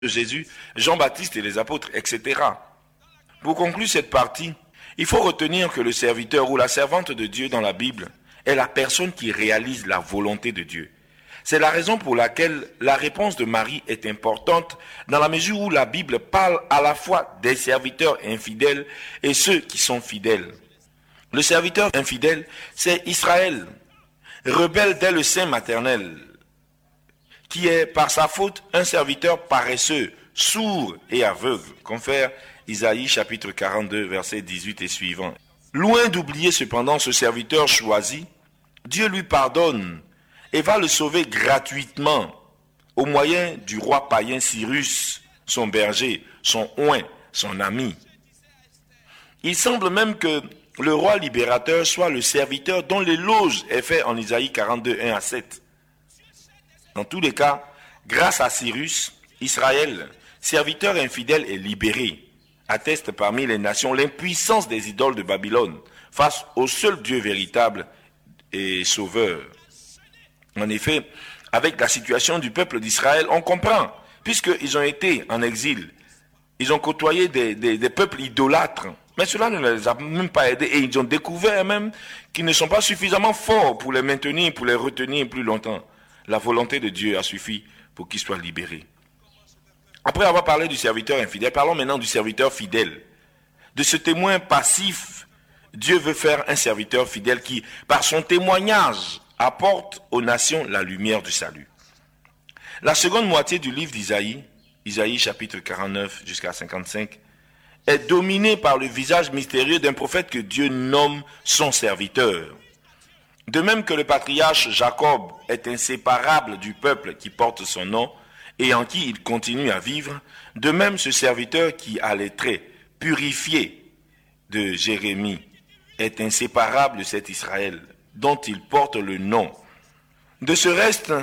de Jésus, Jean-Baptiste et les apôtres, etc. Pour conclure cette partie, il faut retenir que le serviteur ou la servante de Dieu dans la Bible est la personne qui réalise la volonté de Dieu. C'est la raison pour laquelle la réponse de Marie est importante dans la mesure où la Bible parle à la fois des serviteurs infidèles et ceux qui sont fidèles. Le serviteur infidèle, c'est Israël, rebelle dès le sein maternel, qui est par sa faute un serviteur paresseux, sourd et aveugle, confère Isaïe chapitre 42, versets 18 et suivants. Loin d'oublier cependant ce serviteur choisi, Dieu lui pardonne et va le sauver gratuitement au moyen du roi païen Cyrus, son berger, son oint, son ami. Il semble même que le roi libérateur soit le serviteur dont l'éloge est fait en Isaïe 42, 1 à 7. Dans tous les cas, grâce à Cyrus, Israël, serviteur infidèle, est libéré, atteste parmi les nations l'impuissance des idoles de Babylone face au seul Dieu véritable et sauveur. En effet, avec la situation du peuple d'Israël, on comprend, puisqu'ils ont été en exil, ils ont côtoyé des peuples idolâtres, mais cela ne les a même pas aidés et ils ont découvert même qu'ils ne sont pas suffisamment forts pour les maintenir, pour les retenir plus longtemps. La volonté de Dieu a suffi pour qu'ils soient libérés. Après avoir parlé du serviteur infidèle, parlons maintenant du serviteur fidèle. De ce témoin passif, Dieu veut faire un serviteur fidèle qui, par son témoignage, apporte aux nations la lumière du salut. La seconde moitié du livre d'Isaïe, Isaïe chapitre 49 jusqu'à 55, est dominée par le visage mystérieux d'un prophète que Dieu nomme son serviteur. De même que le patriarche Jacob est inséparable du peuple qui porte son nom et en qui il continue à vivre, de même ce serviteur qui a les traits purifiés de Jérémie est inséparable de cet Israël dont il porte le nom. De ce reste,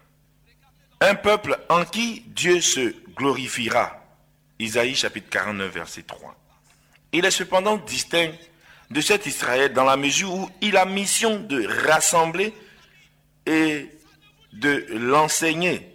un peuple en qui Dieu se glorifiera. Isaïe chapitre 49 verset 3. Il est cependant distinct de cet Israël dans la mesure où il a mission de rassembler et de l'enseigner.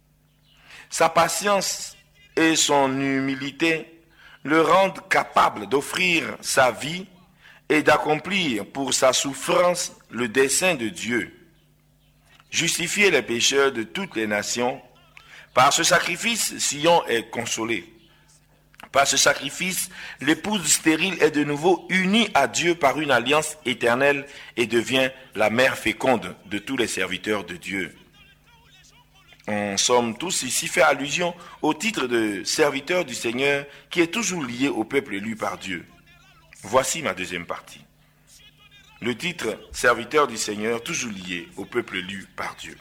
Sa patience et son humilité le rendent capable d'offrir sa vie et d'accomplir pour sa souffrance le dessein de Dieu. Justifier les pécheurs de toutes les nations, par ce sacrifice, Sion est consolé. Par ce sacrifice, l'épouse stérile est de nouveau unie à Dieu par une alliance éternelle et devient la mère féconde de tous les serviteurs de Dieu. En somme, tous ici fait allusion au titre de serviteur du Seigneur qui est toujours lié au peuple élu par Dieu. Voici ma deuxième partie. Le titre serviteur du Seigneur toujours lié au peuple élu par Dieu.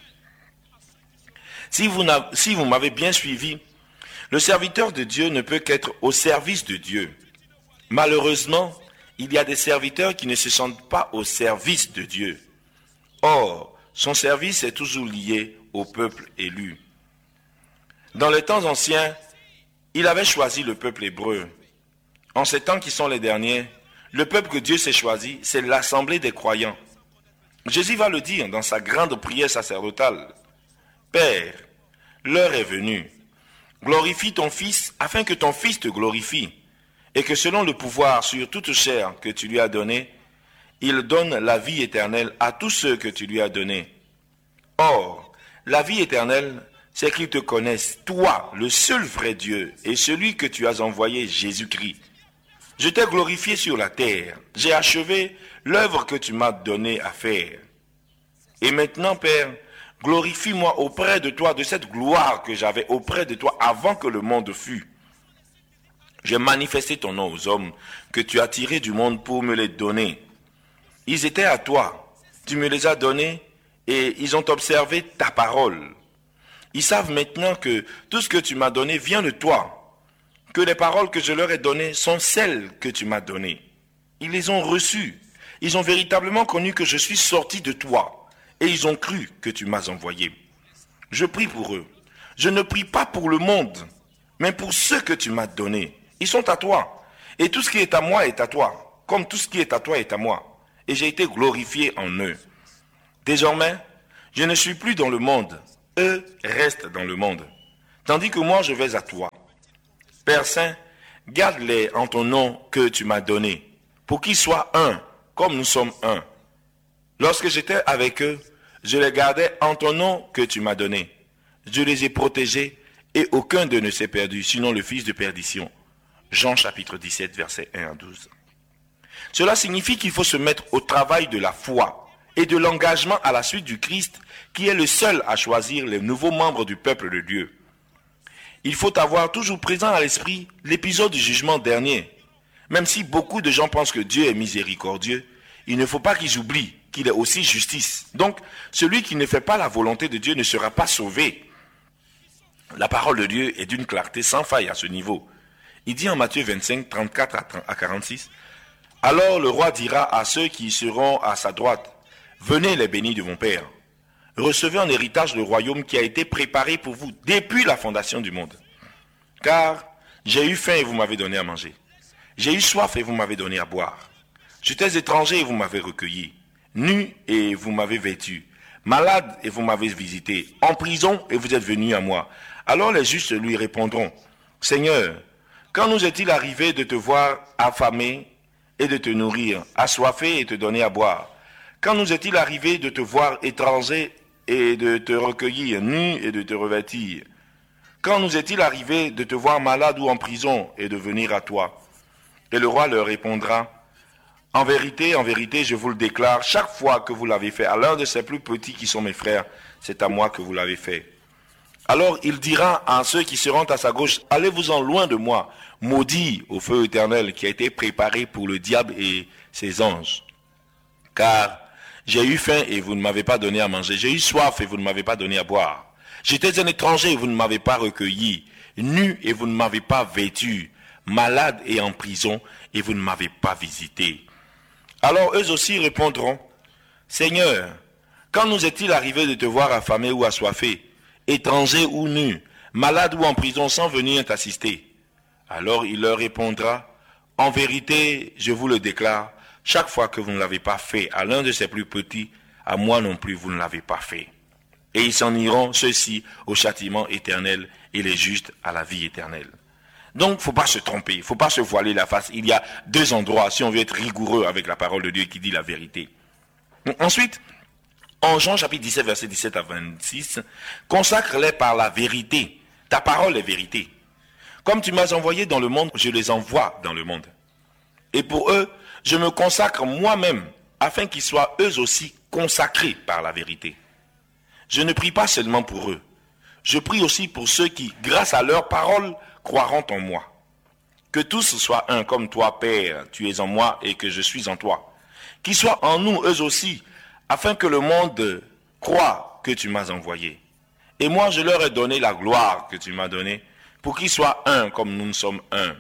Si vous m'avez bien suivi, le serviteur de Dieu ne peut qu'être au service de Dieu. Malheureusement, il y a des serviteurs qui ne se sentent pas au service de Dieu. Or, son service est toujours lié au peuple élu. Dans les temps anciens, il avait choisi le peuple hébreu. En ces temps qui sont les derniers, le peuple que Dieu s'est choisi, c'est l'assemblée des croyants. Jésus va le dire dans sa grande prière sacerdotale. Père, l'heure est venue. Glorifie ton Fils afin que ton Fils te glorifie et que selon le pouvoir sur toute chair que tu lui as donné, il donne la vie éternelle à tous ceux que tu lui as donnés. Or, la vie éternelle, c'est qu'ils te connaissent, toi, le seul vrai Dieu, et celui que tu as envoyé, Jésus-Christ. Je t'ai glorifié sur la terre, j'ai achevé l'œuvre que tu m'as donnée à faire. Et maintenant, Père, glorifie-moi auprès de toi de cette gloire que j'avais auprès de toi avant que le monde fût. J'ai manifesté ton nom aux hommes que tu as tirés du monde pour me les donner. Ils étaient à toi, tu me les as donnés et ils ont observé ta parole. Ils savent maintenant que tout ce que tu m'as donné vient de toi, que les paroles que je leur ai données sont celles que tu m'as données. Ils les ont reçues. Ils ont véritablement connu que je suis sorti de toi et ils ont cru que tu m'as envoyé. Je prie pour eux. Je ne prie pas pour le monde, mais pour ceux que tu m'as donnés. Ils sont à toi. Et tout ce qui est à moi est à toi, comme tout ce qui est à toi est à moi. Et j'ai été glorifié en eux. Désormais, je ne suis plus dans le monde. Eux restent dans le monde. tandis que moi je vais à toi. Père Saint, garde-les en ton nom que tu m'as donné, pour qu'ils soient un, comme nous sommes un. Lorsque j'étais avec eux, je les gardais en ton nom que tu m'as donné. Je les ai protégés et aucun d'eux ne s'est perdu, sinon le fils de perdition. Jean chapitre 17, versets 1 à 12. Cela signifie qu'il faut se mettre au travail de la foi et de l'engagement à la suite du Christ, qui est le seul à choisir les nouveaux membres du peuple de Dieu. Il faut avoir toujours présent à l'esprit l'épisode du jugement dernier. Même si beaucoup de gens pensent que Dieu est miséricordieux, il ne faut pas qu'ils oublient qu'il est aussi justice. Donc, celui qui ne fait pas la volonté de Dieu ne sera pas sauvé. La parole de Dieu est d'une clarté sans faille à ce niveau. Il dit en Matthieu 25, 34 à 46, « Alors le roi dira à ceux qui seront à sa droite, « Venez les bénis de mon Père, recevez en héritage le royaume qui a été préparé pour vous depuis la fondation du monde. Car j'ai eu faim et vous m'avez donné à manger. J'ai eu soif et vous m'avez donné à boire. J'étais étranger et vous m'avez recueilli. Nu et vous m'avez vêtu. Malade et vous m'avez visité. En prison et vous êtes venu à moi. » Alors les justes lui répondront, « Seigneur, quand nous est-il arrivé de te voir affamé et de te nourrir, assoiffé et te donner à boire? Quand nous est-il arrivé de te voir étranger et de te recueillir, nu et de te revêtir? Quand nous est-il arrivé de te voir malade ou en prison et de venir à toi? » Et le roi leur répondra, « en vérité, je vous le déclare, chaque fois que vous l'avez fait à l'un de ces plus petits qui sont mes frères, c'est à moi que vous l'avez fait. » Alors il dira à ceux qui seront à sa gauche, « Allez-vous-en loin de moi, maudits au feu éternel qui a été préparé pour le diable et ses anges. Car j'ai eu faim et vous ne m'avez pas donné à manger, j'ai eu soif et vous ne m'avez pas donné à boire. J'étais un étranger et vous ne m'avez pas recueilli, nu et vous ne m'avez pas vêtu, malade et en prison et vous ne m'avez pas visité. » Alors eux aussi répondront, « Seigneur, quand nous est-il arrivé de te voir affamé ou assoiffé, étranger ou nu, malade ou en prison sans venir t'assister? » Alors il leur répondra, « En vérité, je vous le déclare, chaque fois que vous ne l'avez pas fait à l'un de ces plus petits, à moi non plus vous ne l'avez pas fait. » Et ils s'en iront, ceux-ci, au châtiment éternel et les justes à la vie éternelle. Donc, il ne faut pas se tromper, il ne faut pas se voiler la face. Il y a deux endroits, si on veut être rigoureux avec la parole de Dieu qui dit la vérité. Donc, ensuite, en Jean chapitre 17, verset 17 à 26, consacre-les par la vérité. Ta parole est vérité. Comme tu m'as envoyé dans le monde, je les envoie dans le monde. Et pour eux, je me consacre moi-même, afin qu'ils soient eux aussi consacrés par la vérité. Je ne prie pas seulement pour eux. Je prie aussi pour ceux qui, grâce à leur parole, croiront en moi. Que tous soient un comme toi, Père, tu es en moi et que je suis en toi. Qu'ils soient en nous, eux aussi, afin que le monde croie que tu m'as envoyé. Et moi, je leur ai donné la gloire que tu m'as donnée, pour qu'ils soient un comme nous sommes un.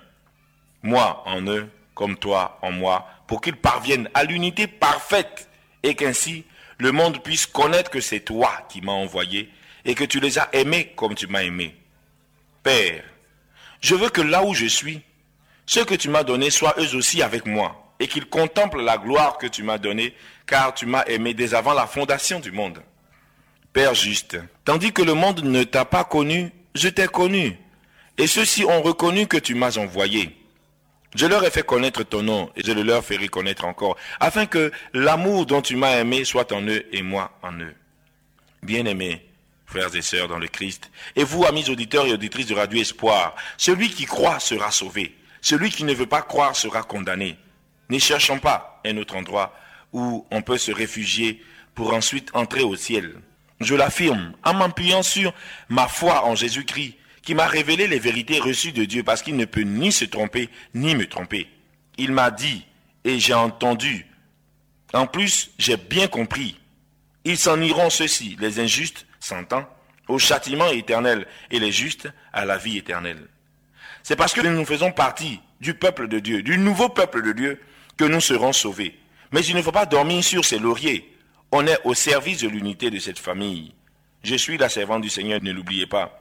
Moi en eux, comme toi en moi, pour qu'ils parviennent à l'unité parfaite, et qu'ainsi, le monde puisse connaître que c'est toi qui m'as envoyé, et que tu les as aimés comme tu m'as aimé. Père, je veux que là où je suis, ceux que tu m'as donnés soient eux aussi avec moi, et qu'ils contemplent la gloire que tu m'as donnée, car tu m'as aimé dès avant la fondation du monde. Père juste, tandis que le monde ne t'a pas connu, je t'ai connu, et ceux-ci ont reconnu que tu m'as envoyé. Je leur ai fait connaître ton nom, et je le leur ferai connaître encore, afin que l'amour dont tu m'as aimé soit en eux et moi en eux. Bien-aimés, frères et sœurs dans le Christ, et vous, amis auditeurs et auditrices de Radio Espoir, celui qui croit sera sauvé, celui qui ne veut pas croire sera condamné. Ne cherchons pas un autre endroit où on peut se réfugier pour ensuite entrer au ciel. Je l'affirme en m'appuyant sur ma foi en Jésus-Christ, qui m'a révélé les vérités reçues de Dieu, parce qu'il ne peut ni se tromper, ni me tromper. Il m'a dit, et j'ai entendu. En plus, j'ai bien compris. Ils s'en iront ceux-ci, les injustes, s'entend, au châtiment éternel, et les justes à la vie éternelle. C'est parce que nous faisons partie du peuple de Dieu, du nouveau peuple de Dieu, que nous serons sauvés. Mais il ne faut pas dormir sur ses lauriers. On est au service de l'unité de cette famille. Je suis la servante du Seigneur, ne l'oubliez pas.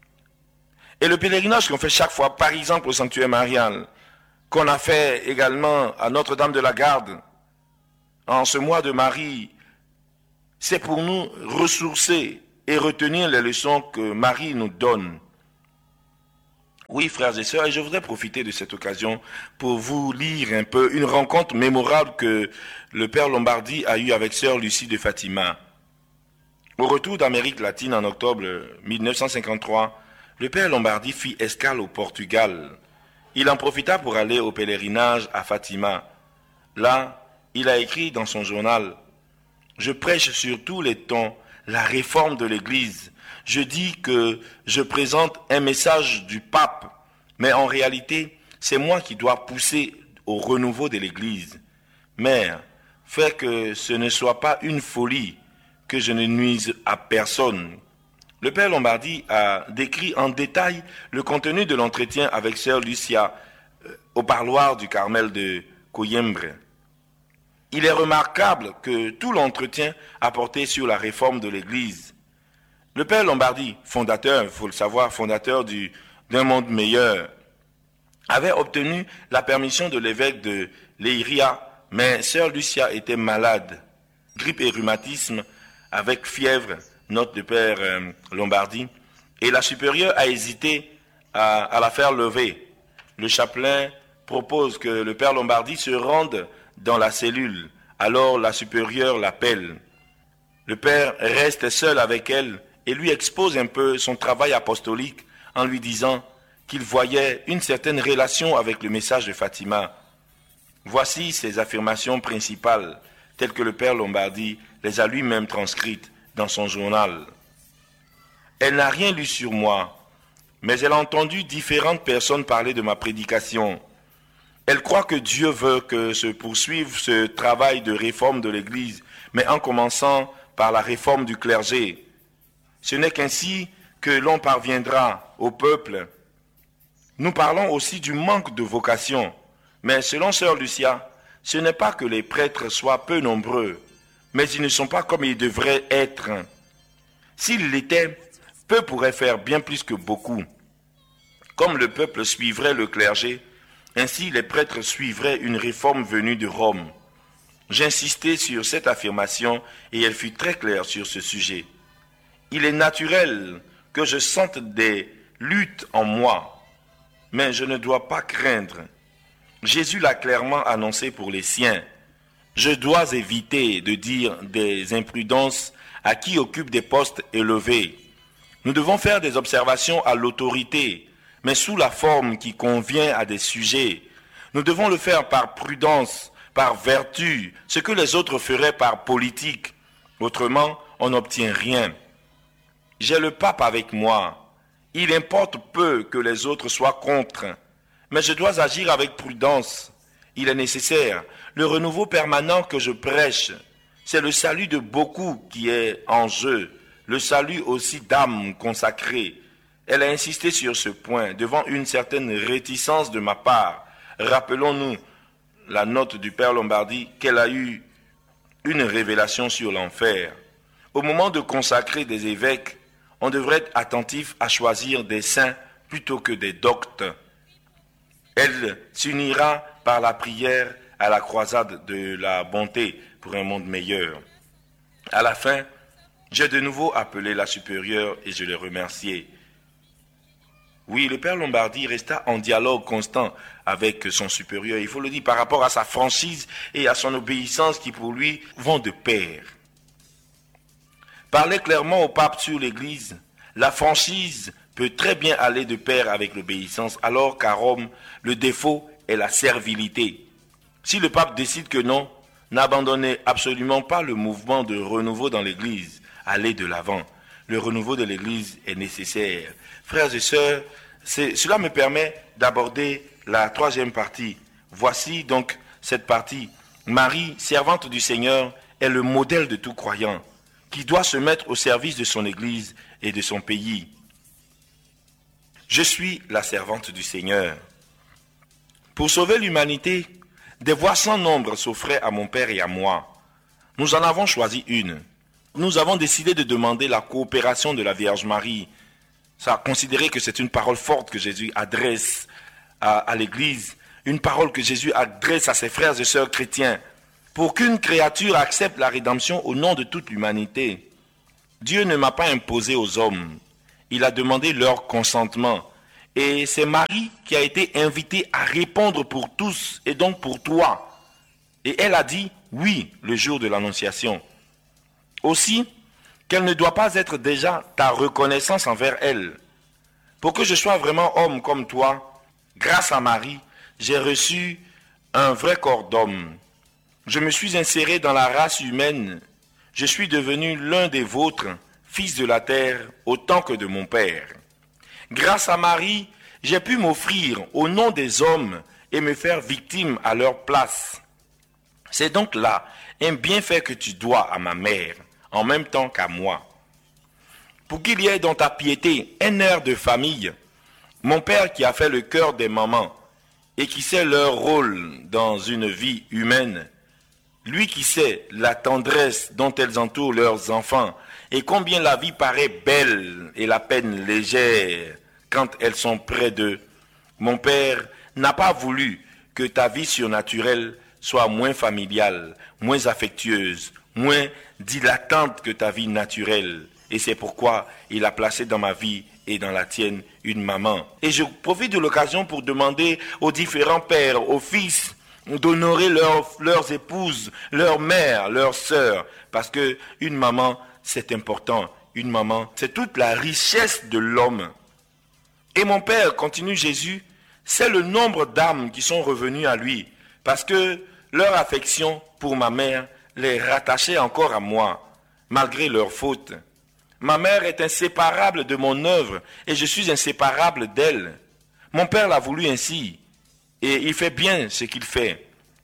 Et le pèlerinage qu'on fait chaque fois, par exemple au sanctuaire marial, qu'on a fait également à Notre-Dame de la Garde, en ce mois de Marie, c'est pour nous ressourcer et retenir les leçons que Marie nous donne Oui, frères et sœurs, et je voudrais profiter de cette occasion pour vous lire un peu une rencontre mémorable que le père Lombardi a eue avec sœur Lucie de Fatima. Au retour d'Amérique latine en octobre 1953, le père Lombardi fit escale au Portugal. Il en profita pour aller au pèlerinage à Fatima. Là, il a écrit dans son journal: « Je prêche sur tous les tons la réforme de l'Église. Je dis que je présente un message du pape, mais en réalité, c'est moi qui dois pousser au renouveau de l'Église. Mère, fais que ce ne soit pas une folie, que je ne nuise à personne. » Le père Lombardi a décrit en détail le contenu de l'entretien avec sœur Lucia au parloir du Carmel de Coimbra. Il est remarquable que tout l'entretien a porté sur la réforme de l'Église. Le père Lombardi, fondateur, il faut le savoir, fondateur d'un monde meilleur, avait obtenu la permission de l'évêque de Leiria, mais sœur Lucia était malade, grippe et rhumatisme avec fièvre, note de père Lombardi, et la supérieure a hésité à la faire lever. Le chapelain propose que le père Lombardi se rende dans la cellule, alors la supérieure l'appelle. Le père reste seul avec elle et lui expose un peu son travail apostolique en lui disant qu'il voyait une certaine relation avec le message de Fatima. Voici ses affirmations principales, telles que le père Lombardi les a lui-même transcrites dans son journal. Elle n'a rien lu sur moi, mais elle a entendu différentes personnes parler de ma prédication. Elle croit que Dieu veut que se poursuive ce travail de réforme de l'Église, mais en commençant par la réforme du clergé. Ce n'est qu'ainsi que l'on parviendra au peuple. Nous parlons aussi du manque de vocation, mais selon sœur Lucia, ce n'est pas que les prêtres soient peu nombreux, mais ils ne sont pas comme ils devraient être. S'ils l'étaient, peu pourraient faire bien plus que beaucoup. Comme le peuple suivrait le clergé, ainsi les prêtres suivraient une réforme venue de Rome. J'insistais sur cette affirmation et elle fut très claire sur ce sujet. Il est naturel que je sente des luttes en moi, mais je ne dois pas craindre. Jésus l'a clairement annoncé pour les siens. Je dois éviter de dire des imprudences à qui occupe des postes élevés. Nous devons faire des observations à l'autorité, mais sous la forme qui convient à des sujets. Nous devons le faire par prudence, par vertu, ce que les autres feraient par politique. Autrement, on n'obtient rien. J'ai le pape avec moi. Il importe peu que les autres soient contre, mais je dois agir avec prudence. Il est nécessaire. Le renouveau permanent que je prêche, c'est le salut de beaucoup qui est en jeu, le salut aussi d'âmes consacrées. Elle a insisté sur ce point devant une certaine réticence de ma part. Rappelons-nous la note du père Lombardi qu'elle a eu une révélation sur l'enfer. Au moment de consacrer des évêques, on devrait être attentif à choisir des saints plutôt que des doctes. Elle s'unira par la prière à la croisade de la bonté pour un monde meilleur. À la fin, j'ai de nouveau appelé la supérieure et je l'ai remerciée. Oui, le père Lombardi resta en dialogue constant avec son supérieur, il faut le dire, par rapport à sa franchise et à son obéissance qui pour lui vont de pair. Parler clairement au pape sur l'Église, la franchise peut très bien aller de pair avec l'obéissance, alors qu'à Rome, le défaut est la servilité. Si le pape décide que non, n'abandonnez absolument pas le mouvement de renouveau dans l'Église, allez de l'avant. Le renouveau de l'Église est nécessaire. Frères et sœurs, cela me permet d'aborder la troisième partie. Voici donc cette partie. Marie, servante du Seigneur, est le modèle de tout croyant qui doit se mettre au service de son Église et de son pays. Je suis la servante du Seigneur. Pour sauver l'humanité, des voies sans nombre s'offraient à mon Père et à moi. Nous en avons choisi une. Nous avons décidé de demander la coopération de la Vierge Marie. Ça a considéré que c'est une parole forte que Jésus adresse à l'Église, une parole que Jésus adresse à ses frères et sœurs chrétiens, pour qu'une créature accepte la rédemption au nom de toute l'humanité. Dieu ne m'a pas imposé aux hommes, il a demandé leur consentement, Et c'est Marie qui a été invitée à répondre pour tous et donc pour toi. Et elle a dit oui le jour de l'Annonciation. Aussi, quelle ne doit pas être déjà ta reconnaissance envers elle. Pour que je sois vraiment homme comme toi, grâce à Marie, j'ai reçu un vrai corps d'homme. Je me suis inséré dans la race humaine. Je suis devenu l'un des vôtres, fils de la terre, autant que de mon père. Grâce à Marie, j'ai pu m'offrir au nom des hommes et me faire victime à leur place. C'est donc là un bienfait que tu dois à ma mère, en même temps qu'à moi. Pour qu'il y ait dans ta piété un air de famille, mon père qui a fait le cœur des mamans et qui sait leur rôle dans une vie humaine, lui qui sait la tendresse dont elles entourent leurs enfants et combien la vie paraît belle et la peine légère quand elles sont près d'eux, mon père n'a pas voulu que ta vie surnaturelle soit moins familiale, moins affectueuse, moins dilatante que ta vie naturelle. Et c'est pourquoi il a placé dans ma vie et dans la tienne une maman. Et je profite de l'occasion pour demander aux différents pères, aux fils, d'honorer leurs épouses, leurs mères, leurs sœurs. Parce que une maman, c'est important. Une maman, c'est toute la richesse de l'homme. Et mon père, continue Jésus, c'est le nombre d'âmes qui sont revenues à lui. Parce que leur affection pour ma mère les rattachait encore à moi, malgré leurs fautes. Ma mère est inséparable de mon œuvre et je suis inséparable d'elle. Mon père l'a voulu ainsi et il fait bien ce qu'il fait.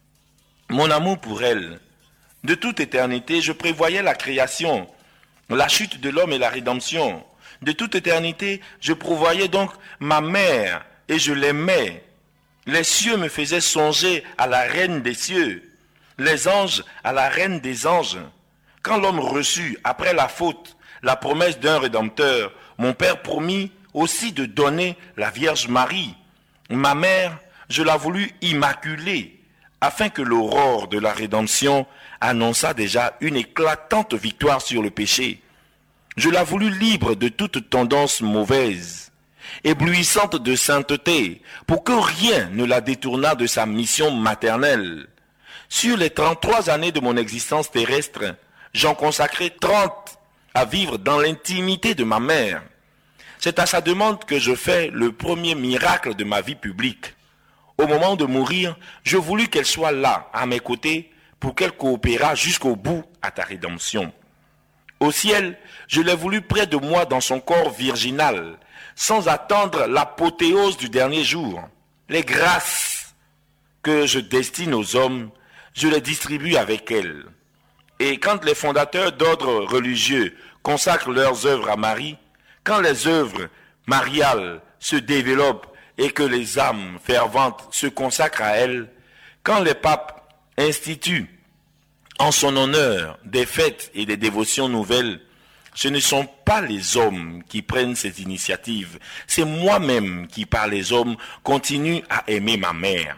Mon amour pour elle, de toute éternité, je prévoyais la création, la chute de l'homme et la rédemption. De toute éternité, je prévoyais donc ma mère et je l'aimais. Les cieux me faisaient songer à la reine des cieux, les anges à la reine des anges. Quand l'homme reçut, après la faute, la promesse d'un rédempteur, mon père promit aussi de donner la Vierge Marie. Ma mère, je l'ai voulu immaculée, afin que l'aurore de la rédemption annonçât déjà une éclatante victoire sur le péché. Je l'ai voulu libre de toute tendance mauvaise, éblouissante de sainteté, pour que rien ne la détournât de sa mission maternelle. Sur les 33 années de mon existence terrestre, j'en consacrai 30 à vivre dans l'intimité de ma mère. C'est à sa demande que je fais le premier miracle de ma vie publique. Au moment de mourir, je voulus qu'elle soit là, à mes côtés, pour qu'elle coopérât jusqu'au bout à ta rédemption. Au ciel, je l'ai voulu près de moi dans son corps virginal, sans attendre l'apothéose du dernier jour. Les grâces que je destine aux hommes, je les distribue avec elle. Et quand les fondateurs d'ordre religieux consacrent leurs œuvres à Marie, quand les œuvres mariales se développent et que les âmes ferventes se consacrent à elle, quand les papes instituent en son honneur des fêtes et des dévotions nouvelles, ce ne sont pas les hommes qui prennent ces initiatives, c'est moi-même qui par les hommes continue à aimer ma mère.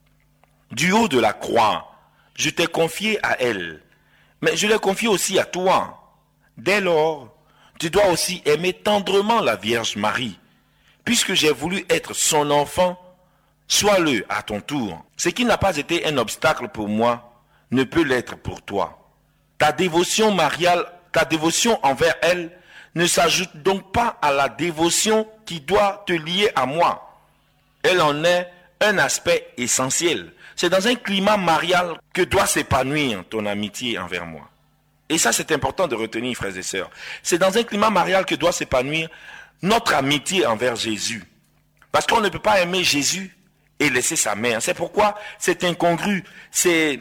Du haut de la croix, je t'ai confié à elle, mais je l'ai confié aussi à toi. Dès lors, tu dois aussi aimer tendrement la Vierge Marie. Puisque j'ai voulu être son enfant, sois-le à ton tour. Ce qui n'a pas été un obstacle pour moi ne peut l'être pour toi. Ta dévotion mariale, ta dévotion envers elle ne s'ajoute donc pas à la dévotion qui doit te lier à moi. Elle en est un aspect essentiel. C'est dans un climat marial que doit s'épanouir ton amitié envers moi. Et ça, c'est important de retenir, frères et sœurs. C'est dans un climat marial que doit s'épanouir notre amitié envers Jésus. Parce qu'on ne peut pas aimer Jésus et laisser sa mère. C'est pourquoi c'est incongru, c'est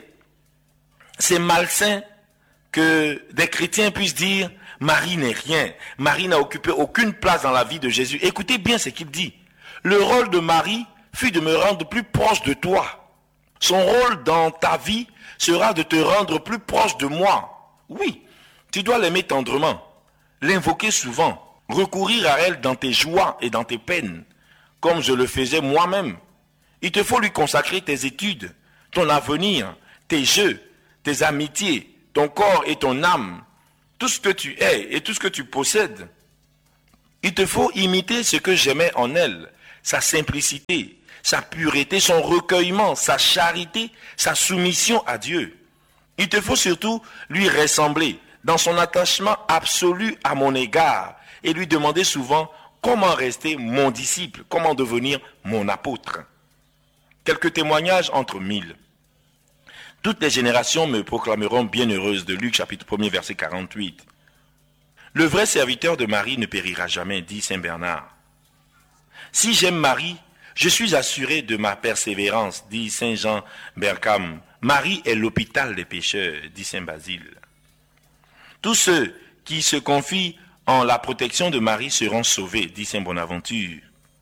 malsain que des chrétiens puissent dire « Marie n'est rien, Marie n'a occupé aucune place dans la vie de Jésus ». Écoutez bien ce qu'il dit. Le rôle de Marie fut de me rendre plus proche de toi. Son rôle dans ta vie sera de te rendre plus proche de moi. Oui, tu dois l'aimer tendrement, l'invoquer souvent, recourir à elle dans tes joies et dans tes peines, comme je le faisais moi-même. Il te faut lui consacrer tes études, ton avenir, tes jeux, tes amitiés, ton corps et ton âme, tout ce que tu es et tout ce que tu possèdes. Il te faut imiter ce que j'aimais en elle, sa simplicité, sa pureté, son recueillement, sa charité, sa soumission à Dieu. Il te faut surtout lui ressembler dans son attachement absolu à mon égard et lui demander souvent comment rester mon disciple, comment devenir mon apôtre. Quelques témoignages entre mille. Toutes les générations me proclameront bienheureuse, de Luc chapitre 1er verset 48. Le vrai serviteur de Marie ne périra jamais, dit saint Bernard. Si j'aime Marie, je suis assuré de ma persévérance, dit saint Jean Berkham. Marie est l'hôpital des pécheurs, dit saint Basile. Tous ceux qui se confient en la protection de Marie seront sauvés, dit saint Bonaventure.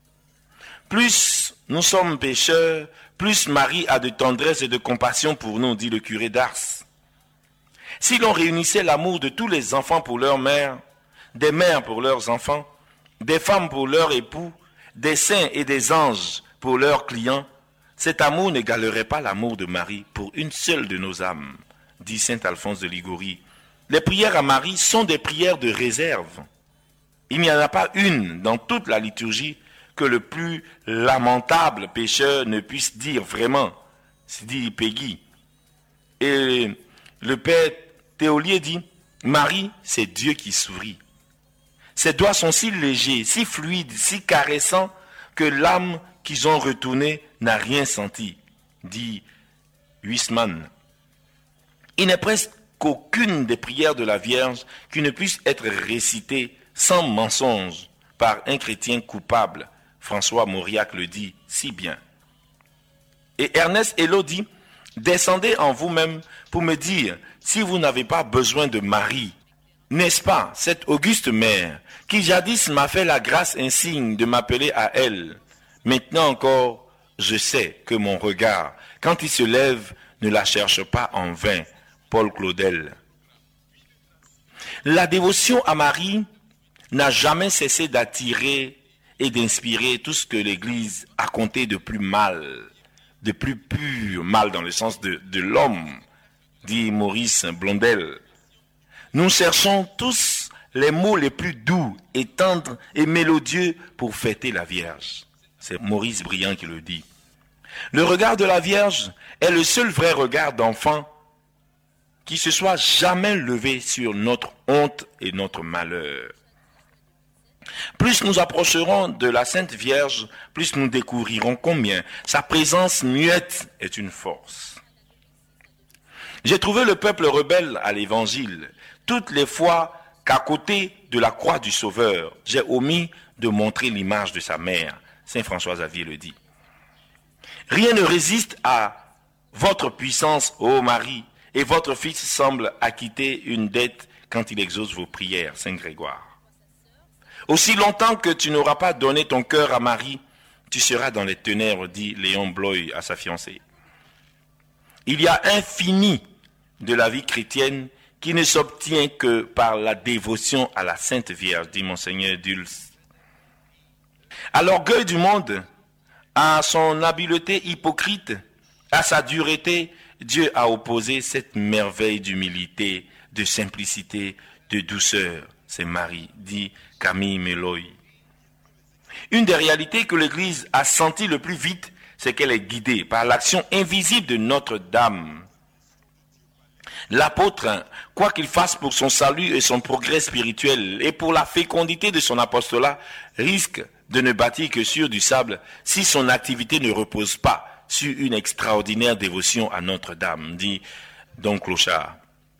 Plus nous sommes pécheurs, plus Marie a de tendresse et de compassion pour nous, dit le curé d'Ars. Si l'on réunissait l'amour de tous les enfants pour leur mère, des mères pour leurs enfants, des femmes pour leurs époux, des saints et des anges pour leurs clients, cet amour n'égalerait pas l'amour de Marie pour une seule de nos âmes, dit saint Alphonse de Liguori. Les prières à Marie sont des prières de réserve. Il n'y en a pas une dans toute la liturgie que le plus lamentable pécheur ne puisse dire vraiment, c'est dit Peggy. Et le père Théolier dit, Marie, c'est Dieu qui sourit. Ses doigts sont si légers, si fluides, si caressants, que l'âme qu'ils ont retournée n'a rien senti, dit Huisman. Il n'est presque qu'aucune des prières de la Vierge qui ne puisse être récitée sans mensonge par un chrétien coupable. François Mauriac le dit si bien. Et Ernest Hello dit, descendez en vous-même pour me dire si vous n'avez pas besoin de Marie. N'est-ce pas cette auguste mère qui jadis m'a fait la grâce insigne de m'appeler à elle. Maintenant encore, je sais que mon regard, quand il se lève, ne la cherche pas en vain. Paul Claudel. La dévotion à Marie n'a jamais cessé d'attirer et d'inspirer tout ce que l'Église a compté de plus mal, de plus pur, mal dans le sens de l'homme, dit Maurice Blondel. Nous cherchons tous les mots les plus doux et tendres et mélodieux pour fêter la Vierge. C'est Maurice Briand qui le dit. Le regard de la Vierge est le seul vrai regard d'enfant qui se soit jamais levé sur notre honte et notre malheur. Plus nous approcherons de la Sainte Vierge, plus nous découvrirons combien sa présence muette est une force. J'ai trouvé le peuple rebelle à l'Évangile, toutes les fois qu'à côté de la croix du Sauveur, j'ai omis de montrer l'image de sa mère. Saint François Xavier le dit. Rien ne résiste à votre puissance, ô Marie, et votre Fils semble acquitter une dette quand il exauce vos prières, Saint Grégoire. Aussi longtemps que tu n'auras pas donné ton cœur à Marie, tu seras dans les ténèbres, dit Léon Bloy à sa fiancée. Il y a infini de la vie chrétienne qui ne s'obtient que par la dévotion à la Sainte Vierge, dit Monseigneur Dulce. À l'orgueil du monde, à son habileté hypocrite, à sa dureté, Dieu a opposé cette merveille d'humilité, de simplicité, de douceur. C'est Marie, dit Camille Meloy. Une des réalités que l'Église a senties le plus vite, c'est qu'elle est guidée par l'action invisible de Notre-Dame. L'apôtre, quoi qu'il fasse pour son salut et son progrès spirituel et pour la fécondité de son apostolat, risque de ne bâtir que sur du sable si son activité ne repose pas sur une extraordinaire dévotion à Notre-Dame, dit Don Clochard.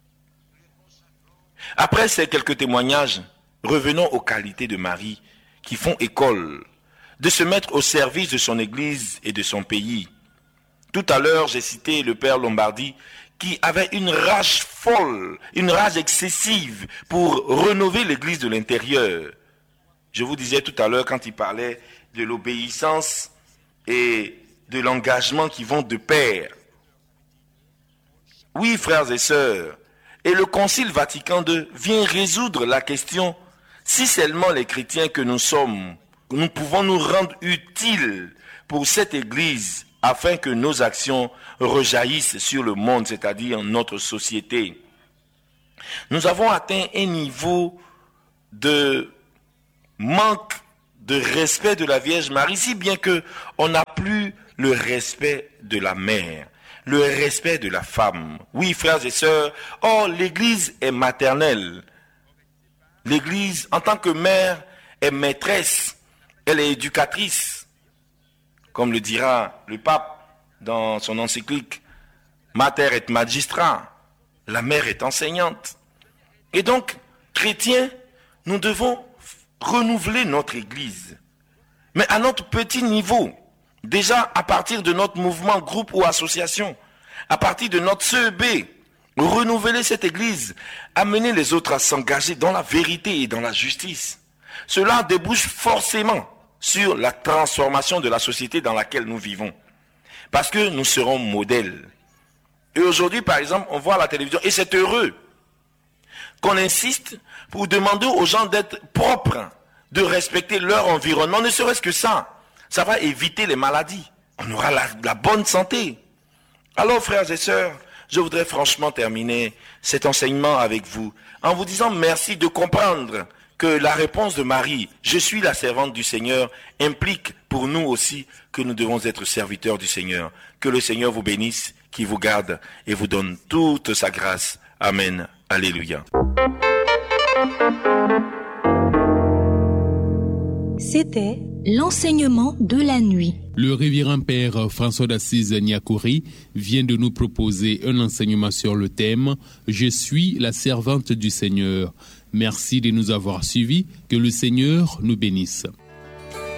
Après ces quelques témoignages, revenons aux qualités de Marie qui font école, de se mettre au service de son Église et de son pays. Tout à l'heure, j'ai cité le père Lombardi qui avait une rage folle, une rage excessive pour rénover l'Église de l'intérieur. Je vous disais tout à l'heure quand il parlait de l'obéissance et de l'engagement qui vont de pair. Oui, frères et sœurs, et le Concile Vatican II vient résoudre la question si seulement les chrétiens que nous sommes, nous pouvons nous rendre utiles pour cette Église afin que nos actions rejaillissent sur le monde, c'est-à-dire notre société. Nous avons atteint un niveau de manque de respect de la Vierge Marie, si bien que on n'a plus le respect de la mère, le respect de la femme. Oui, frères et sœurs, l'Église est maternelle. L'Église, en tant que mère, est maîtresse, elle est éducatrice. Comme le dira le pape dans son encyclique Mater et Magistra, la mère est enseignante. Et donc, chrétiens, nous devons renouveler notre Église, mais à notre petit niveau, déjà à partir de notre mouvement, groupe ou association, à partir de notre CEB, renouveler cette Église, amener les autres à s'engager dans la vérité et dans la justice. Cela débouche forcément sur la transformation de la société dans laquelle nous vivons, parce que nous serons modèles. Et aujourd'hui, par exemple, on voit à la télévision, et c'est heureux, qu'on insiste pour demander aux gens d'être propres, de respecter leur environnement, ne serait-ce que ça. Ça va éviter les maladies. On aura la bonne santé. Alors, frères et sœurs, je voudrais franchement terminer cet enseignement avec vous en vous disant merci de comprendre que la réponse de Marie, je suis la servante du Seigneur, implique pour nous aussi que nous devons être serviteurs du Seigneur. Que le Seigneur vous bénisse, qu'il vous garde et vous donne toute sa grâce. Amen. Alléluia. C'était l'enseignement de la nuit. Le révérend père François d'Assise Niakouri vient de nous proposer un enseignement sur le thème « Je suis la servante du Seigneur ». Merci de nous avoir suivis. Que le Seigneur nous bénisse.